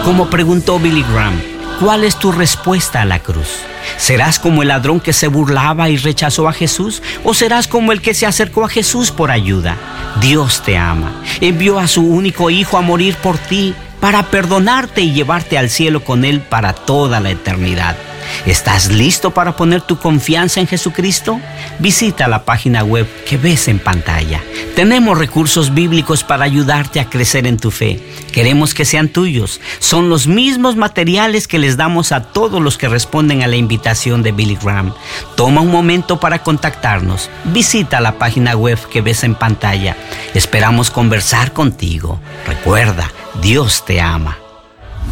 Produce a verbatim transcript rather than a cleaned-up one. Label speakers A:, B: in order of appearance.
A: Como preguntó Billy Graham, ¿cuál es tu respuesta a la cruz? ¿Serás como el ladrón que se burlaba y rechazó a Jesús? ¿O serás como el que se acercó a Jesús por ayuda? Dios te ama. Envió a su único Hijo a morir por ti, para perdonarte y llevarte al cielo con Él para toda la eternidad. ¿Estás listo para poner tu confianza en Jesucristo? Visita la página web que ves en pantalla. Tenemos recursos bíblicos para ayudarte a crecer en tu fe. Queremos que sean tuyos. Son los mismos materiales que les damos a todos los que responden a la invitación de Billy Graham. Toma un momento para contactarnos. Visita la página web que ves en pantalla. Esperamos conversar contigo. Recuerda, Dios te ama.